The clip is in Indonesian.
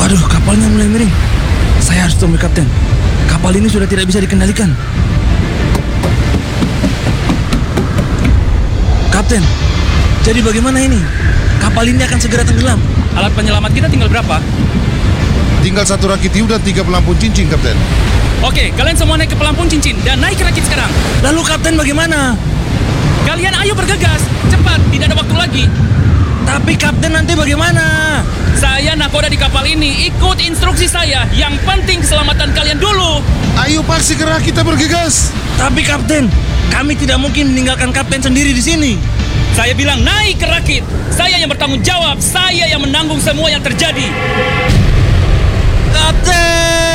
Waduh, kapalnya mulai miring. Saya harus temui kapten. Kapal ini sudah tidak bisa dikendalikan. Kapten, jadi bagaimana ini? Kapal ini akan segera tenggelam. Alat penyelamat kita tinggal berapa? Tinggal satu rakit hiu dan 3 pelampung cincin, Kapten. Oke, kalian semua naik ke pelampung cincin dan naik ke rakit sekarang. Lalu kapten bagaimana? Kalian ayo bergegas, cepat, tidak ada waktu lagi. Tapi kapten nanti bagaimana? Saya nakoda di kapal ini, ikut instruksi saya. Yang penting keselamatan kalian dulu. Ayo Pak, segera kita bergegas. Tapi kapten, kami tidak mungkin meninggalkan kapten sendiri di sini. Saya bilang naik ke rakit. Saya yang bertanggung jawab, saya yang menanggung semua yang terjadi. Kapten!